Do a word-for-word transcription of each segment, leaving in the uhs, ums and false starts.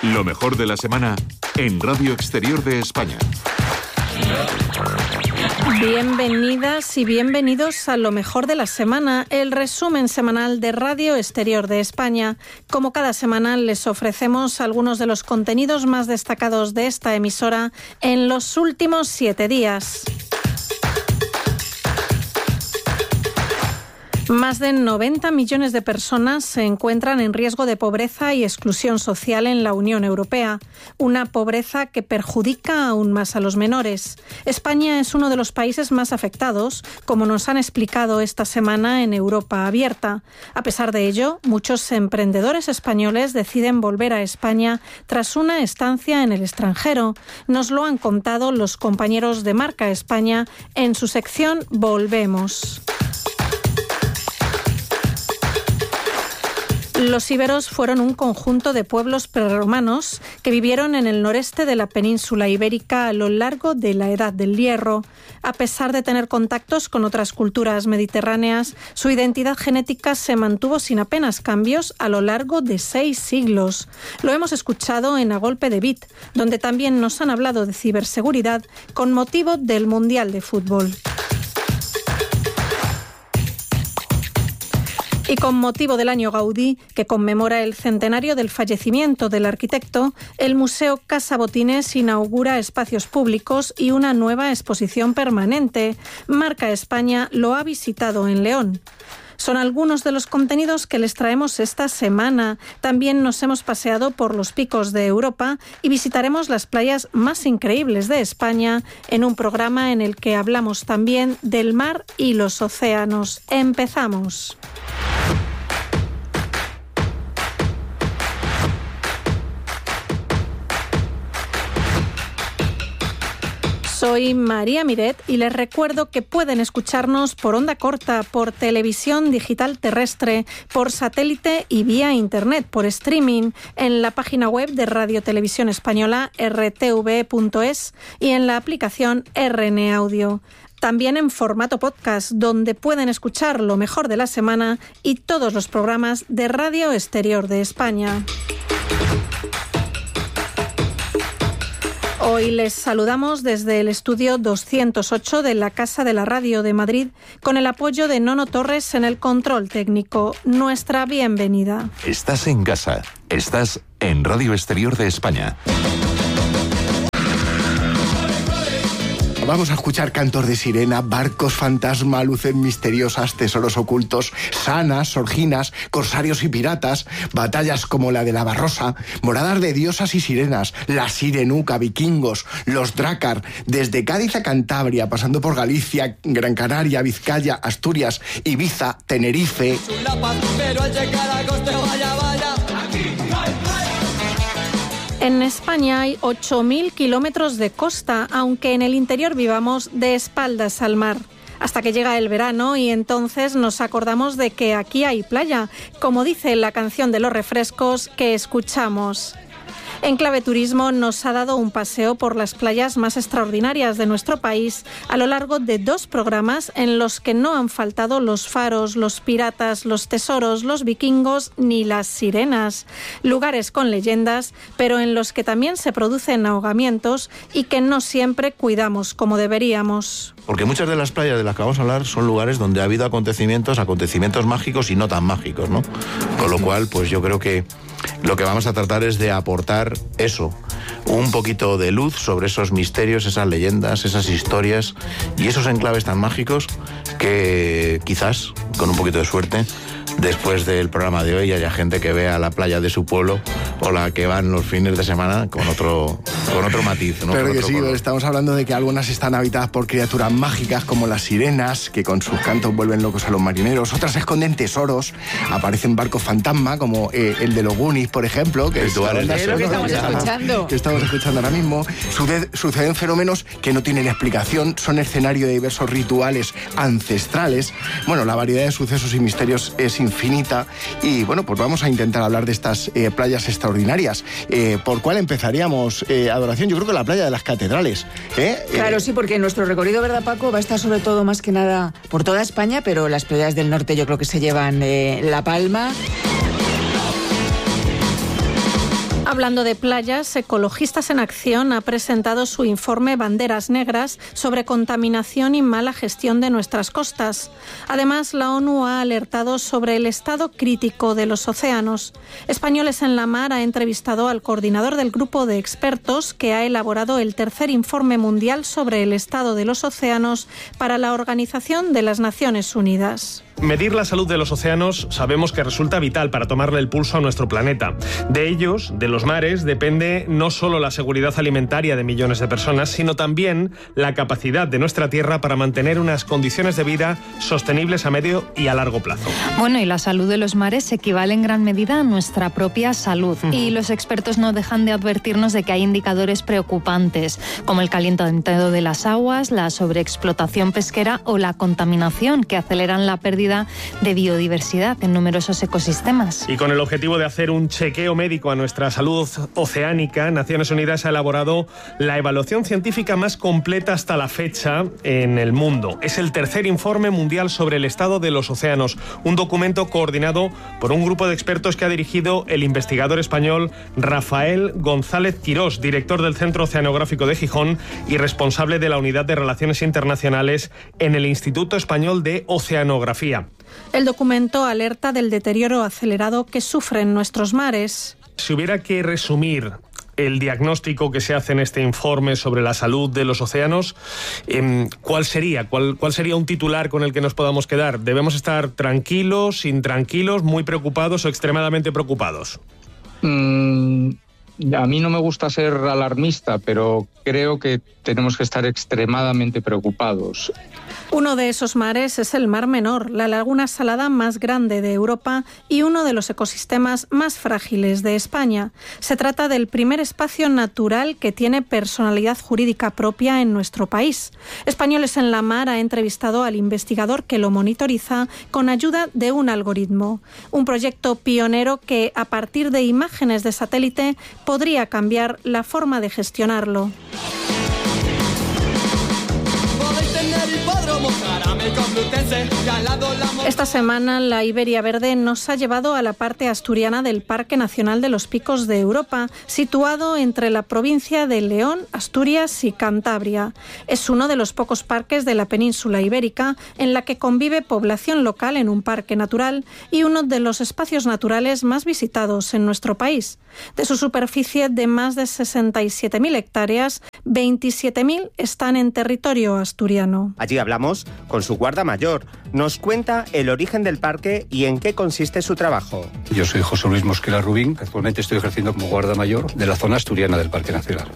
Lo mejor de la semana en Radio Exterior de España. Bienvenidas y bienvenidos a Lo mejor de la semana, el resumen semanal de Radio Exterior de España. Como cada semana les ofrecemos algunos de los contenidos más destacados de esta emisora en los últimos siete días. Más de noventa millones de personas se encuentran en riesgo de pobreza y exclusión social en la Unión Europea, una pobreza que perjudica aún más a los menores. España es uno de los países más afectados, como nos han explicado esta semana en Europa Abierta. A pesar de ello, muchos emprendedores españoles deciden volver a España tras una estancia en el extranjero. Nos lo han contado los compañeros de Marca España en su sección Volvemos. Los íberos fueron un conjunto de pueblos prerromanos que vivieron en el noreste de la península ibérica a lo largo de la Edad del Hierro. A pesar de tener contactos con otras culturas mediterráneas, su identidad genética se mantuvo sin apenas cambios a lo largo de seis siglos. Lo hemos escuchado en A Golpe de Bit, donde también nos han hablado de ciberseguridad con motivo del Mundial de Fútbol. Y con motivo del año Gaudí, que conmemora el centenario del fallecimiento del arquitecto, el Museo Casa Botines inaugura espacios públicos y una nueva exposición permanente. Marca España lo ha visitado en León. Son algunos de los contenidos que les traemos esta semana. También nos hemos paseado por los picos de Europa y visitaremos las playas más increíbles de España en un programa en el que hablamos también del mar y los océanos. Empezamos. Soy María Miret y les recuerdo que pueden escucharnos por onda corta, por televisión digital terrestre, por satélite y vía internet, por streaming, en la página web de Radio Televisión Española erre te ve punto es y en la aplicación erre ene Audio. También en formato podcast, donde pueden escuchar lo mejor de la semana y todos los programas de Radio Exterior de España. Hoy les saludamos desde el estudio doscientos ocho de la Casa de la Radio de Madrid, con el apoyo de Nono Torres en el control técnico. Nuestra bienvenida. Estás en casa. Estás en Radio Exterior de España. Vamos a escuchar cantos de sirena, barcos fantasma, luces misteriosas, tesoros ocultos, sanas, sorginas, corsarios y piratas, batallas como la de la Barrosa, moradas de diosas y sirenas, la Sirenuca, vikingos, los Drácar, desde Cádiz a Cantabria, pasando por Galicia, Gran Canaria, Vizcaya, Asturias, Ibiza, Tenerife. En España hay ocho mil kilómetros de costa, aunque en el interior vivamos de espaldas al mar. Hasta que llega el verano y entonces nos acordamos de que aquí hay playa, como dice la canción de los refrescos que escuchamos. En Clave Turismo nos ha dado un paseo por las playas más extraordinarias de nuestro país a lo largo de dos programas en los que no han faltado los faros, los piratas, los tesoros, los vikingos ni las sirenas. Lugares con leyendas, pero en los que también se producen ahogamientos y que no siempre cuidamos como deberíamos. Porque muchas de las playas de las que vamos a hablar son lugares donde ha habido acontecimientos, acontecimientos mágicos y no tan mágicos, ¿no? Con lo cual, pues yo creo que lo que vamos a tratar es de aportar eso, un poquito de luz sobre esos misterios, esas leyendas, esas historias y esos enclaves tan mágicos que quizás, con un poquito de suerte, después del programa de hoy haya gente que vea la playa de su pueblo o la que van los fines de semana con otro, con otro matiz, ¿no? Claro Con que otro sí, color. estamos hablando de que algunas están habitadas por criaturas mágicas como las sirenas, que con sus cantos vuelven locos a los marineros, otras esconden tesoros, aparecen barcos fantasma como eh, el de los Goonies, por ejemplo, que es, Rituales de Es lo que estamos sonora, escuchando. que estamos escuchando ahora mismo. Sucede- suceden fenómenos que no tienen explicación, son escenario de diversos rituales ancestrales. Bueno, la variedad de sucesos y misterios es infinita y bueno, pues vamos a intentar hablar de estas eh, playas extraordinarias. Eh, ¿Por cuál empezaríamos, eh, Adoración? Yo creo que la playa de las catedrales. ¿eh? Claro, Eh, sí, porque nuestro recorrido, ¿verdad, Paco? Va a estar sobre todo más que nada por toda España, pero las playas del norte yo creo que se llevan eh, la palma. Hablando de playas, Ecologistas en Acción ha presentado su informe Banderas Negras sobre contaminación y mala gestión de nuestras costas. Además, la ONU ha alertado sobre el estado crítico de los océanos. Españoles en la Mar ha entrevistado al coordinador del grupo de expertos que ha elaborado el tercer informe mundial sobre el estado de los océanos para la Organización de las Naciones Unidas. Medir la salud de los océanos sabemos que resulta vital para tomarle el pulso a nuestro planeta. De ellos, de los mares, depende no solo la seguridad alimentaria de millones de personas, sino también la capacidad de nuestra Tierra para mantener unas condiciones de vida sostenibles a medio y a largo plazo. Bueno, y la salud de los mares equivale en gran medida a nuestra propia salud. Uh-huh. Y los expertos no dejan de advertirnos de que hay indicadores preocupantes, como el calentamiento de las aguas, la sobreexplotación pesquera o la contaminación, que aceleran la pérdida de biodiversidad en numerosos ecosistemas. Y con el objetivo de hacer un chequeo médico a nuestra salud oceánica, Naciones Unidas ha elaborado la evaluación científica más completa hasta la fecha en el mundo. Es el tercer informe mundial sobre el estado de los océanos, un documento coordinado por un grupo de expertos que ha dirigido el investigador español Rafael González Quirós, director del Centro Oceanográfico de Gijón y responsable de la Unidad de Relaciones Internacionales en el Instituto Español de Oceanografía. El documento alerta del deterioro acelerado que sufren nuestros mares. Si hubiera que resumir el diagnóstico que se hace en este informe sobre la salud de los océanos, ¿cuál sería? ¿Cuál, cuál sería un titular con el que nos podamos quedar? ¿Debemos estar tranquilos, intranquilos, muy preocupados o extremadamente preocupados? Mm, a mí no me gusta ser alarmista, pero creo que tenemos que estar extremadamente preocupados. Uno de esos mares es el Mar Menor, la laguna salada más grande de Europa y uno de los ecosistemas más frágiles de España. Se trata del primer espacio natural que tiene personalidad jurídica propia en nuestro país. Españoles en la Mar ha entrevistado al investigador que lo monitoriza con ayuda de un algoritmo. Un proyecto pionero que, a partir de imágenes de satélite, podría cambiar la forma de gestionarlo. Esta semana la Iberia Verde nos ha llevado a la parte asturiana del Parque Nacional de los Picos de Europa, situado entre la provincia de León, Asturias y Cantabria. Es uno de los pocos parques de la península ibérica en la que convive población local en un parque natural y uno de los espacios naturales más visitados en nuestro país. De su superficie de más de sesenta y siete mil hectáreas, veintisiete mil están en territorio asturiano. Allí hablamos con su guarda mayor. Nos cuenta el origen del parque y en qué consiste su trabajo. Yo soy José Luis Mosquera Rubín. Actualmente estoy ejerciendo como guarda mayor de la zona asturiana del Parque Nacional.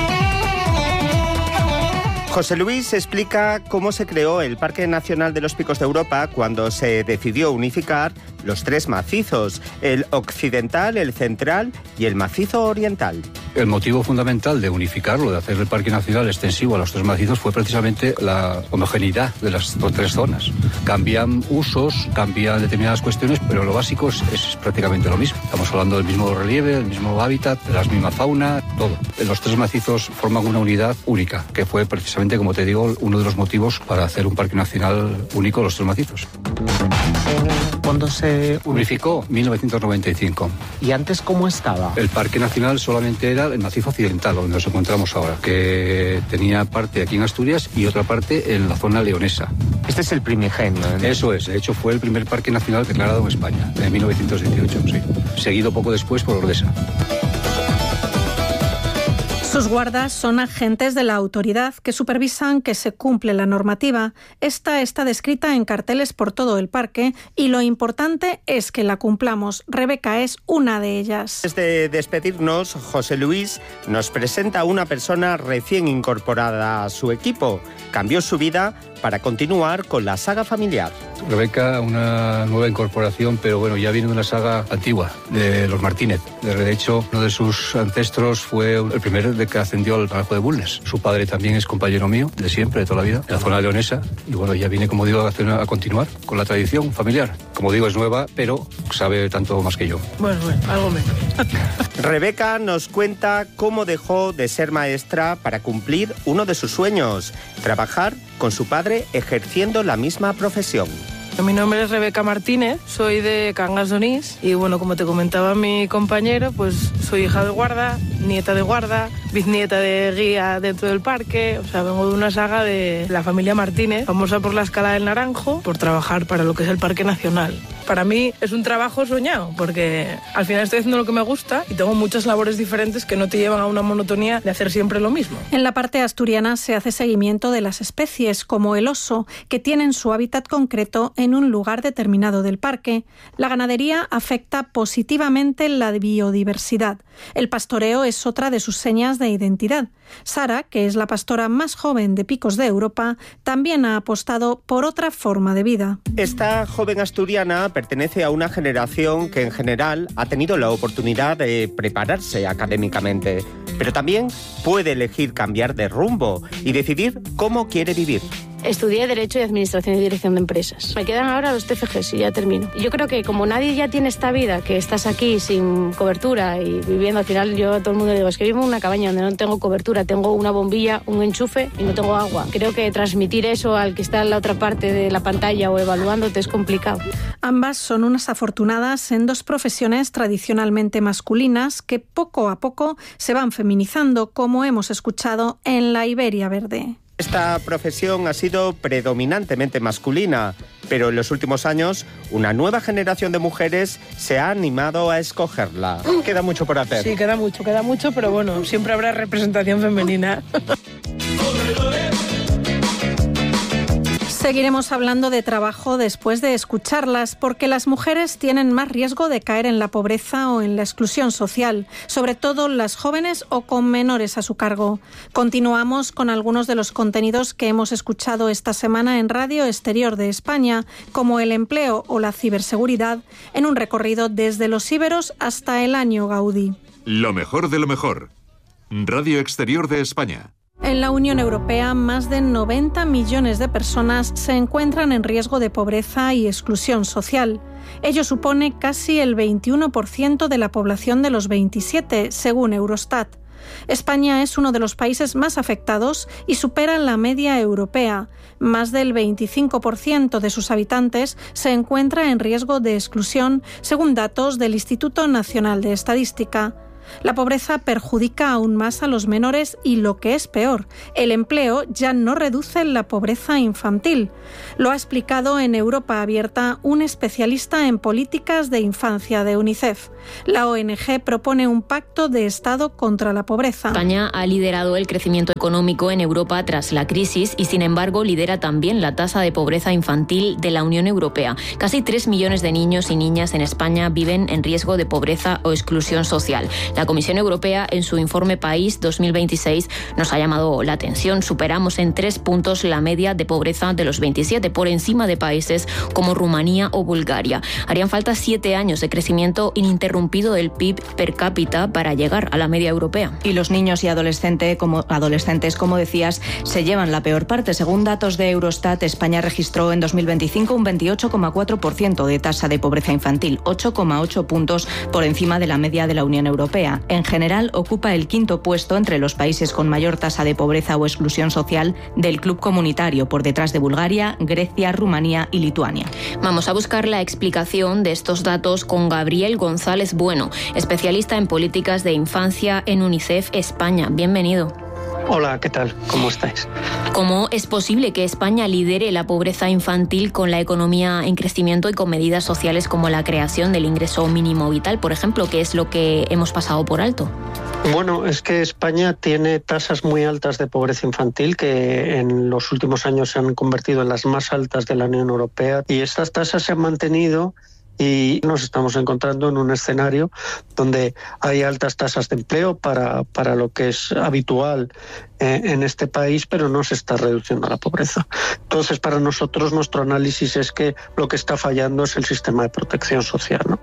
José Luis explica cómo se creó el Parque Nacional de los Picos de Europa cuando se decidió unificar los tres macizos, el occidental, el central y el macizo oriental. El motivo fundamental de unificarlo, de hacer el Parque Nacional extensivo a los tres macizos, fue precisamente la homogeneidad de las tres zonas. Cambian usos, cambian determinadas cuestiones, pero lo básico es, es prácticamente lo mismo. Estamos hablando del mismo relieve, del mismo hábitat, de la misma fauna, todo. Los tres macizos forman una unidad única, que fue precisamente, como te digo, uno de los motivos para hacer un Parque Nacional único, los tres macizos. ¿Cuándo se unificó? mil novecientos noventa y cinco. ¿Y antes cómo estaba? El Parque Nacional solamente era el macizo occidental, donde nos encontramos ahora, que tenía parte aquí en Asturias y otra parte en la zona leonesa. Este es el primigenio, ¿no? Eso es, de hecho fue el primer Parque Nacional declarado en España, en mil novecientos dieciocho, sí. Seguido poco después por Ordesa. Sus guardas son agentes de la autoridad que supervisan que se cumple la normativa. Esta está descrita en carteles por todo el parque y lo importante es que la cumplamos. Rebeca es una de ellas. Antes de despedirnos, José Luis nos presenta a una persona recién incorporada a su equipo. Cambió su vida para continuar con la saga familiar. Rebeca, una nueva incorporación, pero bueno, ya viene de una saga antigua, de los Martínez. De hecho, uno de sus ancestros fue el primero de que ascendió al Barajo de Bulnes. Su padre también es compañero mío, de siempre, de toda la vida, en la zona leonesa. Y bueno, ya viene, como digo, a, a continuar con la tradición familiar. Como digo, es nueva, pero sabe tanto más que yo. Bueno, bueno, algo menos. Rebeca nos cuenta cómo dejó de ser maestra para cumplir uno de sus sueños, trabajar con su padre ejerciendo la misma profesión. Mi nombre es Rebeca Martínez, soy de Cangas de Onís y bueno, como te comentaba mi compañero, pues soy hija de guarda, nieta de guarda, bisnieta de guía dentro del parque, o sea, vengo de una saga de la familia Martínez, famosa por la Escala del Naranjo, por trabajar para lo que es el Parque Nacional. Para mí es un trabajo soñado, porque al final estoy haciendo lo que me gusta y tengo muchas labores diferentes que no te llevan a una monotonía de hacer siempre lo mismo. En la parte asturiana se hace seguimiento de las especies, como el oso, que tienen su hábitat concreto en un lugar determinado del parque. La ganadería afecta positivamente la biodiversidad. El pastoreo es otra de sus señas de identidad. Sara, que es la pastora más joven de Picos de Europa, también ha apostado por otra forma de vida. Esta joven asturiana pertenece a una generación que en general ha tenido la oportunidad de prepararse académicamente, pero también puede elegir cambiar de rumbo y decidir cómo quiere vivir. Estudié Derecho y Administración y Dirección de Empresas. Me quedan ahora los T F Gs y ya termino. Yo creo que como nadie ya tiene esta vida, que estás aquí sin cobertura y viviendo, al final yo a todo el mundo digo, es que vivo en una cabaña donde no tengo cobertura, tengo una bombilla, un enchufe y no tengo agua. Creo que transmitir eso al que está en la otra parte de la pantalla o evaluándote es complicado. Ambas son unas afortunadas en dos profesiones tradicionalmente masculinas que poco a poco se van feminizando, como hemos escuchado en la Iberia Verde. Esta profesión ha sido predominantemente masculina, pero en los últimos años una nueva generación de mujeres se ha animado a escogerla. Queda mucho por hacer. Sí, queda mucho, queda mucho, pero bueno, siempre habrá representación femenina. Seguiremos hablando de trabajo después de escucharlas, porque las mujeres tienen más riesgo de caer en la pobreza o en la exclusión social, sobre todo las jóvenes o con menores a su cargo. Continuamos con algunos de los contenidos que hemos escuchado esta semana en Radio Exterior de España, como el empleo o la ciberseguridad, en un recorrido desde los íberos hasta el año Gaudí. Lo mejor de lo mejor. Radio Exterior de España. En la Unión Europea, más de noventa millones de personas se encuentran en riesgo de pobreza y exclusión social. Ello supone casi el veintiuno por ciento de la población de los veintisiete, según Eurostat. España es uno de los países más afectados y supera la media europea. Más del veinticinco por ciento de sus habitantes se encuentra en riesgo de exclusión, según datos del Instituto Nacional de Estadística. La pobreza perjudica aún más a los menores y, lo que es peor, el empleo ya no reduce la pobreza infantil. Lo ha explicado en Europa Abierta un especialista en políticas de infancia de UNICEF. La O N G propone un pacto de Estado contra la pobreza. España ha liderado el crecimiento económico en Europa tras la crisis y, sin embargo, lidera también la tasa de pobreza infantil de la Unión Europea. Casi tres millones de niños y niñas en España viven en riesgo de pobreza o exclusión social. La Comisión Europea, en su informe País dos mil veintiséis, nos ha llamado la atención. Superamos en tres puntos la media de pobreza de los veintisiete, por encima de países como Rumanía o Bulgaria. Harían falta siete años de crecimiento ininterrumpido del P I B per cápita para llegar a la media europea. Y los niños y adolescentes, como, adolescentes, como decías, se llevan la peor parte. Según datos de Eurostat, España registró en dos mil veinticinco un veintiocho coma cuatro por ciento de tasa de pobreza infantil, ocho coma ocho puntos por encima de la media de la Unión Europea. En general, ocupa el quinto puesto entre los países con mayor tasa de pobreza o exclusión social del club comunitario, por detrás de Bulgaria, Grecia, Rumanía y Lituania. Vamos a buscar la explicación de estos datos con Gabriel González Bueno, especialista en políticas de infancia en UNICEF España. Bienvenido. Hola, ¿qué tal? ¿Cómo estáis? ¿Cómo es posible que España lidere la pobreza infantil con la economía en crecimiento y con medidas sociales como la creación del ingreso mínimo vital, por ejemplo, que es lo que hemos pasado por alto? Bueno, es que España tiene tasas muy altas de pobreza infantil que en los últimos años se han convertido en las más altas de la Unión Europea, y estas tasas se han mantenido. Y nos estamos encontrando en un escenario donde hay altas tasas de empleo para, para lo que es habitual eh, en este país, pero no se está reduciendo la pobreza. Entonces, para nosotros, nuestro análisis es que lo que está fallando es el sistema de protección social, ¿no?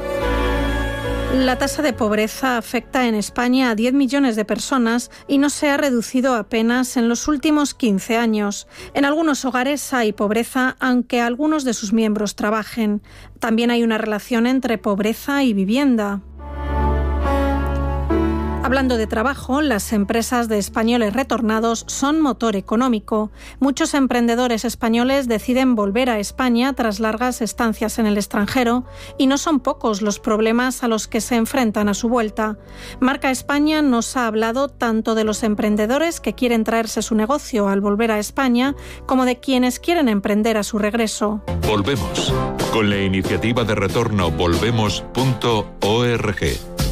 La tasa de pobreza afecta en España a diez millones de personas y no se ha reducido apenas en los últimos quince años. En algunos hogares hay pobreza, aunque algunos de sus miembros trabajen. También hay una relación entre pobreza y vivienda. Hablando de trabajo, las empresas de españoles retornados son motor económico. Muchos emprendedores españoles deciden volver a España tras largas estancias en el extranjero y no son pocos los problemas a los que se enfrentan a su vuelta. Marca España nos ha hablado tanto de los emprendedores que quieren traerse su negocio al volver a España como de quienes quieren emprender a su regreso. Volvemos con la iniciativa de retorno volvemos punto org.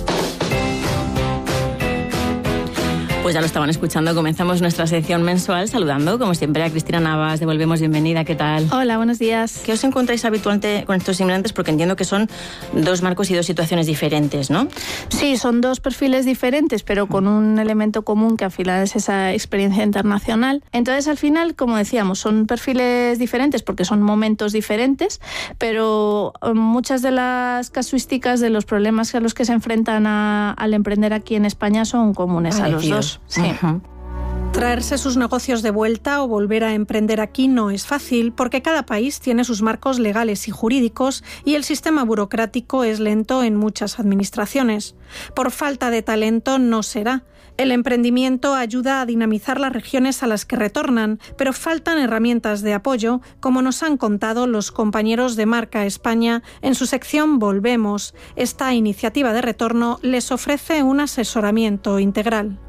Pues ya lo estaban escuchando, comenzamos nuestra sección mensual saludando, como siempre, a Cristina Navas de Volvemos. Bienvenida, ¿qué tal? Hola, buenos días. ¿Qué os encontráis habitualmente con estos inmigrantes? Porque entiendo que son dos marcos y dos situaciones diferentes, ¿no? Sí, son dos perfiles diferentes, pero con un elemento común que al final es esa experiencia internacional. Entonces, al final, como decíamos, son perfiles diferentes porque son momentos diferentes, pero muchas de las casuísticas de los problemas a los que se enfrentan a, al emprender aquí en España son comunes Ay, a los Dios. dos. Sí. Uh-huh. Traerse sus negocios de vuelta o volver a emprender aquí no es fácil porque cada país tiene sus marcos legales y jurídicos y el sistema burocrático es lento en muchas administraciones. Por falta de talento no será. El emprendimiento ayuda a dinamizar las regiones a las que retornan, pero faltan herramientas de apoyo, como nos han contado los compañeros de Marca España en su sección Volvemos. Esta iniciativa de retorno les ofrece un asesoramiento integral.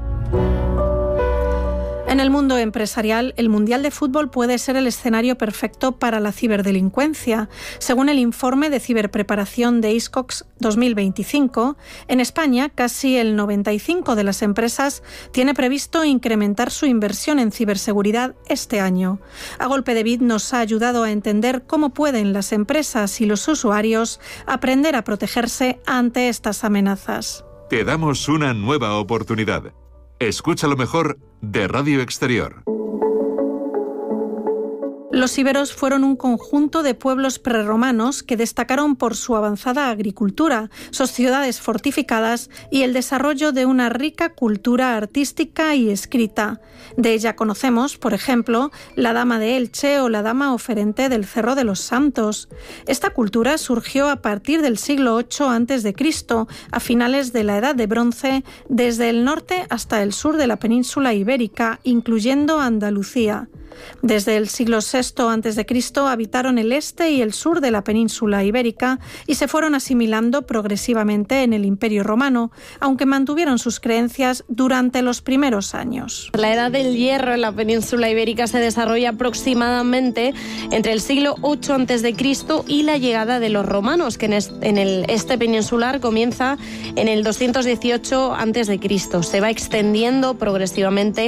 En el mundo empresarial, el Mundial de Fútbol puede ser el escenario perfecto para la ciberdelincuencia. Según el informe de ciberpreparación de ISCOX dos mil veinticinco, en España casi el noventa y cinco por ciento de las empresas tiene previsto incrementar su inversión en ciberseguridad este año. A Golpe de Bit nos ha ayudado a entender cómo pueden las empresas y los usuarios aprender a protegerse ante estas amenazas. Te damos una nueva oportunidad. Escucha lo mejor de Radio Exterior. Los íberos fueron un conjunto de pueblos prerromanos que destacaron por su avanzada agricultura, sus ciudades fortificadas y el desarrollo de una rica cultura artística y escrita. De ella conocemos, por ejemplo, la Dama de Elche o la Dama oferente del Cerro de los Santos. Esta cultura surgió a partir del siglo octavo antes de Cristo, a finales de la Edad de Bronce, desde el norte hasta el sur de la península ibérica, incluyendo Andalucía. Desde el siglo sexto antes de Cristo habitaron el este y el sur de la península ibérica y se fueron asimilando progresivamente en el Imperio Romano, aunque mantuvieron sus creencias durante los primeros años. La Edad del Hierro en la península ibérica se desarrolla aproximadamente entre el siglo octavo antes de Cristo y la llegada de los romanos, que en el este peninsular comienza en el doscientos dieciocho antes de Cristo. Se va extendiendo progresivamente